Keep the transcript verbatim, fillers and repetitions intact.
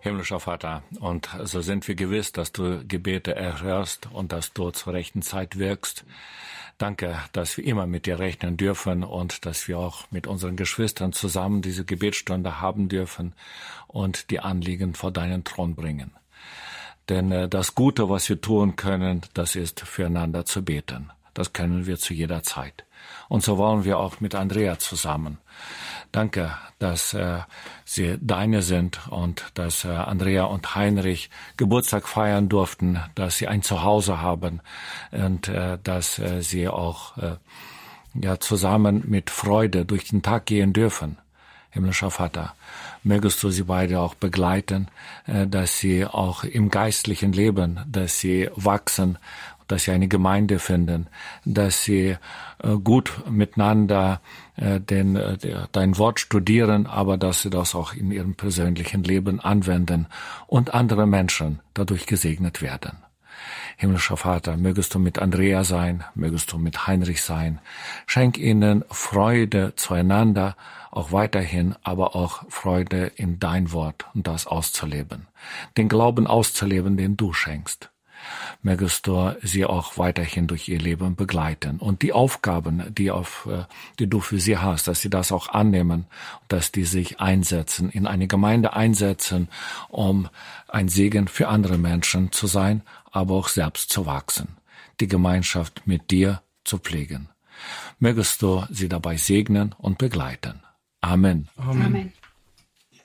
Himmlischer Vater, und so sind wir gewiss, dass du Gebete erhörst und dass du zur rechten Zeit wirkst. Danke, dass wir immer mit dir rechnen dürfen und dass wir auch mit unseren Geschwistern zusammen diese Gebetsstunde haben dürfen und die Anliegen vor deinen Thron bringen. Denn äh, das Gute, was wir tun können, das ist füreinander zu beten. Das können wir zu jeder Zeit. Und so wollen wir auch mit Andrea zusammen. Danke, dass äh, sie deine sind und dass äh, Andrea und Heinrich Geburtstag feiern durften, dass sie ein Zuhause haben und äh, dass äh, sie auch äh, ja zusammen mit Freude durch den Tag gehen dürfen. Himmlischer Vater, mögest du sie beide auch begleiten, äh, dass sie auch im geistlichen Leben, dass sie wachsen, dass sie eine Gemeinde finden, dass sie äh, gut miteinander äh, den, äh, dein Wort studieren, aber dass sie das auch in ihrem persönlichen Leben anwenden und andere Menschen dadurch gesegnet werden. Himmlischer Vater, mögest du mit Andrea sein, mögest du mit Heinrich sein. Schenk ihnen Freude zueinander, auch weiterhin, aber auch Freude in dein Wort und das auszuleben. Den Glauben auszuleben, den du schenkst. Mögest du sie auch weiterhin durch ihr Leben begleiten und die Aufgaben, die auf, die du für sie hast, dass sie das auch annehmen, dass die sich einsetzen, in eine Gemeinde einsetzen, um ein Segen für andere Menschen zu sein, aber auch selbst zu wachsen, die Gemeinschaft mit dir zu pflegen. Mögest du sie dabei segnen und begleiten. Amen. Amen. Amen.